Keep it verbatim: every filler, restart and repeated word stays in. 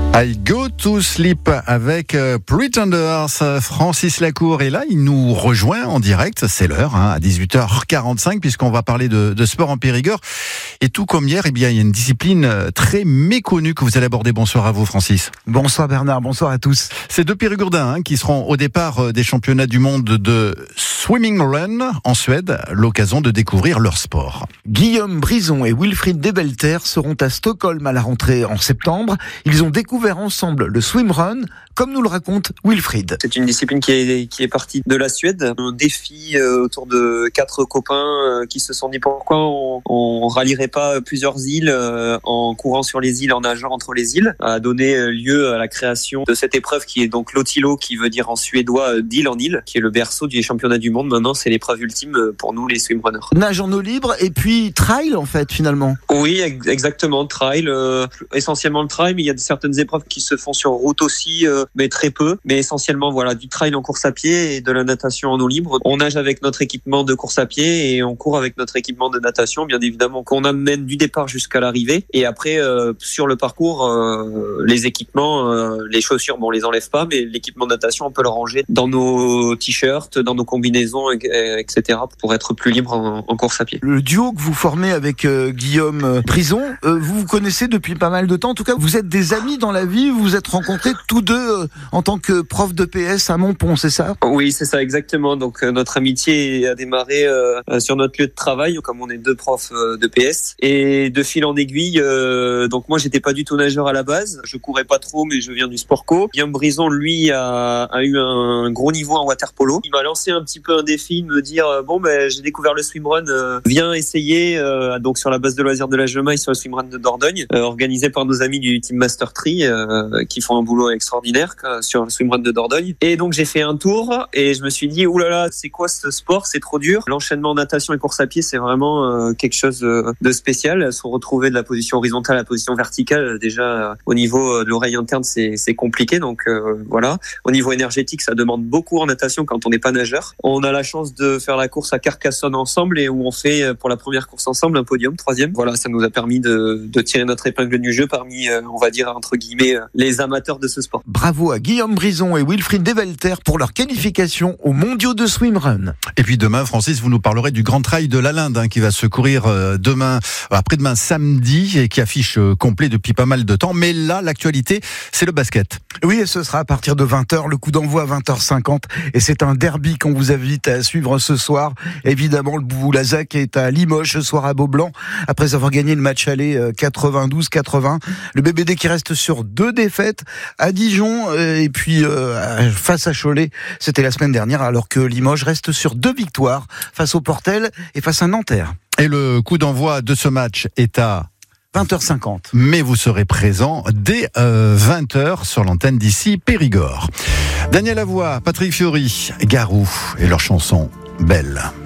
I Go to Sleep avec euh, Pretenders. Francis Lacour est là, il nous rejoint en direct, c'est l'heure, hein, à dix-huit heures quarante-cinq, puisqu'on va parler de, de sport en Périgord. Et tout comme hier, eh bien, il y a une discipline très méconnue que vous allez aborder. Bonsoir à vous, Francis. Bonsoir Bernard, bonsoir à tous. C'est deux Périgourdins hein, qui seront au départ des championnats du monde de Swimming Run en Suède, l'occasion de découvrir leur sport. Guillaume Brison et Wilfried Debelter seront à Stockholm à la rentrée en septembre. Ils ont découvert ensemble le swimrun, comme nous le raconte Wilfried. C'est une discipline qui est, qui est partie de la Suède. Un défi euh, autour de quatre copains euh, qui se sont dit pourquoi on, on rallierait pas plusieurs îles euh, en courant sur les îles, en nageant entre les îles, a donné lieu à la création de cette épreuve qui est donc l'Otilo, qui veut dire en suédois d'île en île, qui est le berceau du championnat du monde. Maintenant, c'est l'épreuve ultime pour nous, les swimrunners. Nage en eau libre et puis trail en fait finalement. Oui, exactement, trail, euh, essentiellement le trail, mais il y a certaines épreuves qui se font sur route aussi, euh, mais très peu. Mais essentiellement, voilà, du trail en course à pied et de la natation en eau libre. On nage avec notre équipement de course à pied et on court avec notre équipement de natation, bien évidemment, qu'on amène du départ jusqu'à l'arrivée. Et après, euh, sur le parcours, euh, les équipements, euh, les chaussures, bon, on les enlève pas, mais l'équipement de natation, on peut le ranger dans nos t-shirts, dans nos combinaisons, et cetera, pour être plus libre en, en course à pied. Le duo que vous formez avec euh, Guillaume Brison, euh, vous vous connaissez depuis pas mal de temps. En tout cas, vous êtes des amis dans la vie. Vous vous êtes rencontrés tous deux euh, en tant que prof de P S à Montpont, c'est ça ? Oui, c'est ça, exactement. Donc euh, notre amitié a démarré euh, sur notre lieu de travail, comme on est deux profs euh, de P S. Et de fil en aiguille, euh, donc moi j'étais pas du tout nageur à la base. Je courais pas trop, mais je viens du sport co. Guillaume Brison, lui, a, a eu un gros niveau en water polo. Il m'a lancé un petit peu un défi, de me dire euh, bon ben j'ai découvert le swimrun, euh, viens essayer. Euh, donc sur la base de loisirs de la Gemaille, sur le swimrun de Dordogne, euh, organisé par nos amis du Team Master Tree. Euh, qui font un boulot extraordinaire sur le swimrun de Dordogne. Et donc j'ai fait un tour et je me suis dit oulala, c'est quoi ce sport, c'est trop dur. L'enchaînement natation et course à pied, c'est vraiment euh, quelque chose de spécial. Se retrouver de la position horizontale à la position verticale, déjà euh, au niveau de l'oreille interne, c'est, c'est compliqué. Donc euh, voilà. Au niveau énergétique, ça demande beaucoup en natation quand on n'est pas nageur. On a la chance de faire la course à Carcassonne ensemble et où on fait pour la première course ensemble un podium, troisième. Voilà, ça nous a permis de, de tirer notre épingle du jeu parmi, euh, on va dire entre guillemets, les amateurs de ce sport. Bravo à Guillaume Brison et Wilfried Debelter pour leur qualification aux mondiaux de swimrun. Et puis demain, Francis, vous nous parlerez du Grand Trail de la Linde hein, qui va se courir euh, demain, après-demain samedi, et qui affiche euh, complet depuis pas mal de temps. Mais là, l'actualité, c'est le basket. Oui, et ce sera à partir de vingt heures, le coup d'envoi à vingt heures cinquante. Et c'est un derby qu'on vous invite à suivre ce soir. Évidemment, le Boubou-Lazac est à Limoges ce soir à Beaublanc, après avoir gagné le match aller quatre-vingt-douze quatre-vingts. Le B B D qui reste sur deux défaites à Dijon et puis euh, face à Cholet, c'était la semaine dernière, alors que Limoges reste sur deux victoires face au Portel et face à Nanterre. Et le coup d'envoi de ce match est à vingt heures cinquante. Mais vous serez présent dès euh, vingt heures sur l'antenne d'ici Périgord. Daniel Lavoie, Patrick Fiori, Garou et leur chanson Belle.